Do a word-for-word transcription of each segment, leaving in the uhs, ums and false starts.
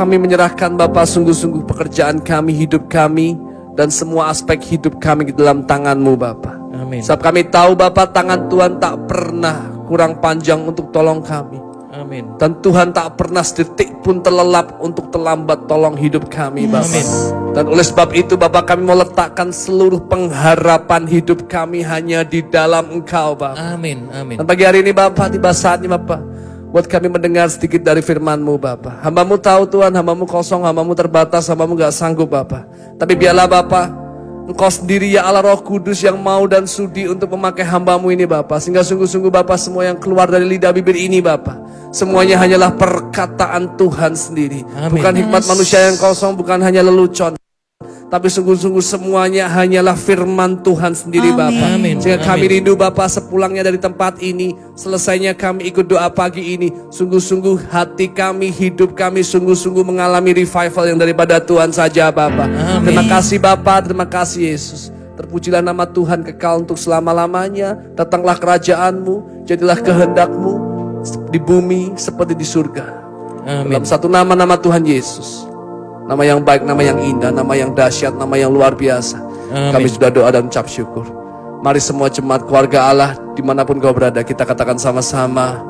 kami menyerahkan Bapa sungguh-sungguh pekerjaan kami, hidup kami, dan semua aspek hidup kami di dalam tangan-Mu Bapa. Amin. Sebab kami tahu Bapa, tangan Tuhan tak pernah kurang panjang untuk tolong kami. Amin. Dan Tuhan tak pernah sedetik pun terlelap untuk terlambat tolong hidup kami Bapa. Amin. Dan oleh sebab itu Bapa, kami mau letakkan seluruh pengharapan hidup kami hanya di dalam Engkau Bapa. Amin. Amin. Dan pagi hari ini Bapa, tiba saatnya Bapa, buat kami mendengar sedikit dari firman-Mu Bapa. Hamba-Mu tahu Tuhan, hamba-Mu kosong, hamba-Mu terbatas, hamba-Mu gak sanggup Bapa. Tapi biarlah Bapa, Engkau sendiri ya Allah Roh Kudus yang mau dan sudi untuk memakai hamba-Mu ini Bapa. Sehingga sungguh-sungguh Bapa, semua yang keluar dari lidah bibir ini Bapa, semuanya hanyalah perkataan Tuhan sendiri. Amin. Bukan hikmat manusia yang kosong, bukan hanya lelucon. Tapi sungguh-sungguh semuanya hanyalah firman Tuhan sendiri Bapa. Amin. Sehingga kami Amin. rindu Bapa, sepulangnya dari tempat ini, selesainya kami ikut doa pagi ini, sungguh-sungguh hati kami, hidup kami sungguh-sungguh mengalami revival yang daripada Tuhan saja Bapa. Amin. Terima kasih Bapa, terima kasih Yesus. Terpujilah nama Tuhan kekal untuk selama-lamanya. Datanglah kerajaan-Mu, jadilah kehendak-Mu di bumi seperti di surga. Amin. Dalam satu nama-nama Tuhan Yesus. Nama yang baik, nama yang indah, nama yang dahsyat, nama yang luar biasa. Amin. Kami sudah doa dan ucap syukur. Mari semua jemaat keluarga Allah, dimanapun kau berada, kita katakan sama-sama.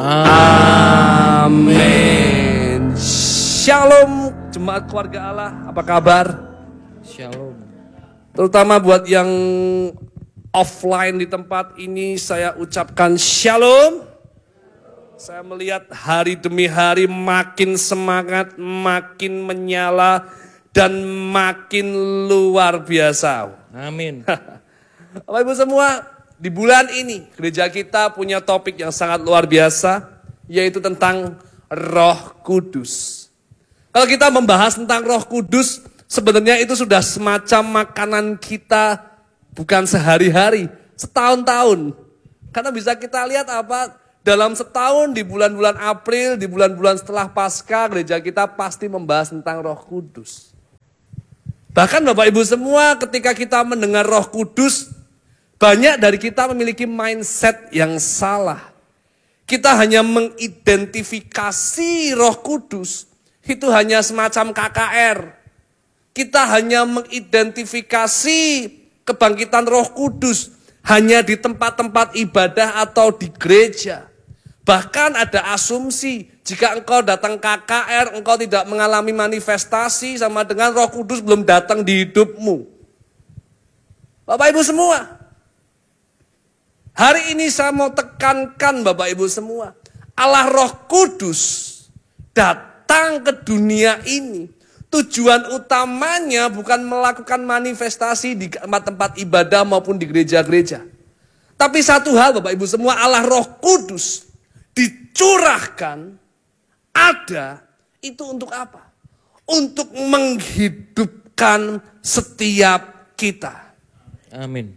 Amin. Shalom jemaat keluarga Allah, apa kabar? Shalom. Terutama buat yang offline di tempat ini, saya ucapkan shalom. Saya melihat hari demi hari makin semangat, makin menyala, dan makin luar biasa. Amin. Bapak Ibu semua, di bulan ini gereja kita punya topik yang sangat luar biasa, yaitu tentang Roh Kudus. Kalau kita membahas tentang Roh Kudus, sebenarnya itu sudah semacam makanan kita, bukan sehari-hari, setahun-tahun. Karena bisa kita lihat apa? Dalam setahun, di bulan-bulan April, di bulan-bulan setelah Paskah, gereja kita pasti membahas tentang Roh Kudus. Bahkan Bapak Ibu semua, ketika kita mendengar Roh Kudus, banyak dari kita memiliki mindset yang salah. Kita hanya mengidentifikasi Roh Kudus, itu hanya semacam K K R. Kita hanya mengidentifikasi kebangkitan Roh Kudus hanya di tempat-tempat ibadah atau di gereja. Bahkan ada asumsi, jika engkau datang K K R, engkau tidak mengalami manifestasi sama dengan Roh Kudus belum datang di hidupmu. Bapak Ibu semua, hari ini saya mau tekankan Bapak Ibu semua, Allah Roh Kudus datang ke dunia ini. Tujuan utamanya bukan melakukan manifestasi di tempat-tempat ibadah maupun di gereja-gereja. Tapi satu hal Bapak Ibu semua, Allah Roh Kudus dicurahkan, ada, itu untuk apa? Untuk menghidupkan setiap kita. Amin.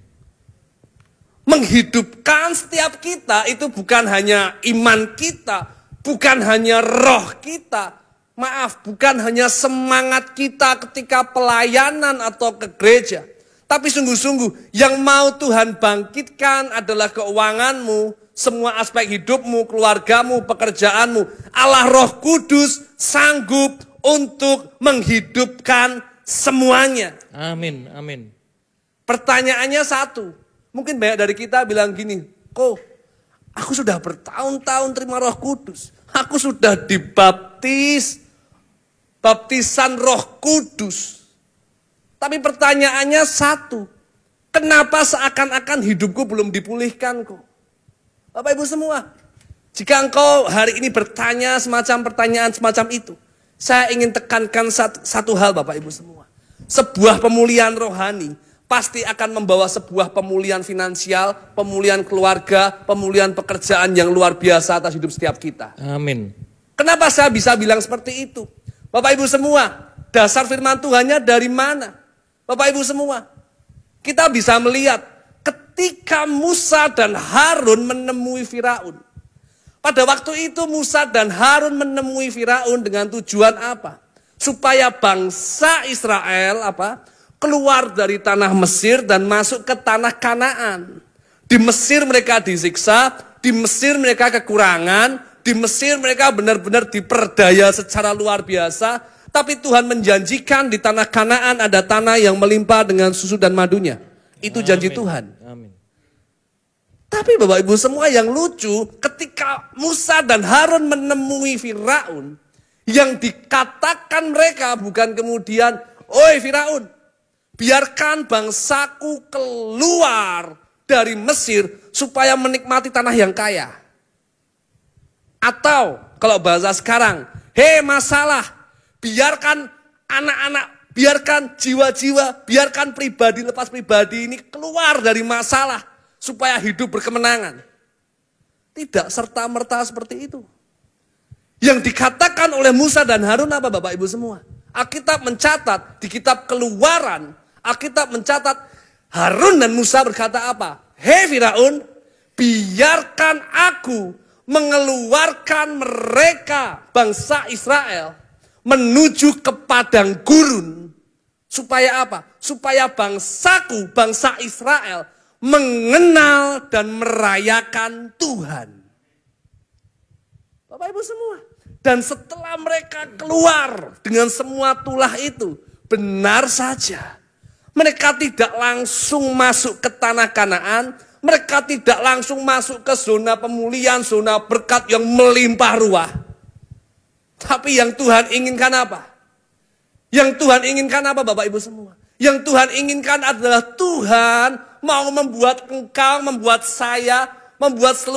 Menghidupkan setiap kita itu bukan hanya iman kita, bukan hanya roh kita, maaf, bukan hanya semangat kita ketika pelayanan atau ke gereja. Tapi sungguh-sungguh yang mau Tuhan bangkitkan adalah keuanganmu, semua aspek hidupmu, keluargamu, pekerjaanmu. Allah Roh Kudus sanggup untuk menghidupkan semuanya. Amin, amin. Pertanyaannya satu, mungkin banyak dari kita bilang gini, kok aku sudah bertahun-tahun terima Roh Kudus, aku sudah dibaptis, baptisan Roh Kudus. Tapi pertanyaannya satu, kenapa seakan-akan hidupku belum dipulihkan kok? Bapak Ibu semua, jika engkau hari ini bertanya semacam pertanyaan semacam itu, saya ingin tekankan satu, satu hal Bapak Ibu semua. Sebuah pemulihan rohani pasti akan membawa sebuah pemulihan finansial, pemulihan keluarga, pemulihan pekerjaan yang luar biasa atas hidup setiap kita. Amin. Kenapa saya bisa bilang seperti itu? Bapak Ibu semua, dasar firman Tuhannya dari mana? Bapak Ibu semua, kita bisa melihat ketika Musa dan Harun menemui Firaun. Pada waktu itu Musa dan Harun menemui Firaun dengan tujuan apa? Supaya bangsa Israel apa? Keluar dari tanah Mesir dan masuk ke tanah Kanaan. Di Mesir mereka disiksa, di Mesir mereka kekurangan, Di Mesir mereka benar-benar diperdaya secara luar biasa. Tapi Tuhan menjanjikan di tanah Kanaan ada tanah yang melimpah dengan susu dan madunya. Itu janji Amin. Tuhan. Amin. Tapi Bapak Ibu semua yang lucu, ketika Musa dan Harun menemui Firaun, yang dikatakan mereka bukan kemudian, "Oi Firaun, biarkan bangsaku keluar dari Mesir supaya menikmati tanah yang kaya." Atau kalau bahasa sekarang, "Hei masalah, biarkan anak-anak, biarkan jiwa-jiwa, biarkan pribadi lepas pribadi ini keluar dari masalah supaya hidup berkemenangan." Tidak serta-merta seperti itu. Yang dikatakan oleh Musa dan Harun apa Bapak Ibu semua? Alkitab mencatat di kitab Keluaran, Alkitab mencatat Harun dan Musa berkata apa? "Hei Firaun, biarkan aku mengeluarkan mereka, bangsa Israel, menuju ke padang gurun." Supaya apa? Supaya bangsaku, bangsa Israel, mengenal dan merayakan Tuhan. Bapak Ibu semua. Dan setelah mereka keluar dengan semua tulah itu, benar saja. Mereka tidak langsung masuk ke tanah Kanaan. Mereka tidak langsung masuk ke zona pemulihan, zona berkat yang melimpah ruah. Tapi yang Tuhan inginkan apa? Yang Tuhan inginkan apa Bapak Ibu semua? Yang Tuhan inginkan adalah Tuhan mau membuat engkau, membuat saya, membuat seluruh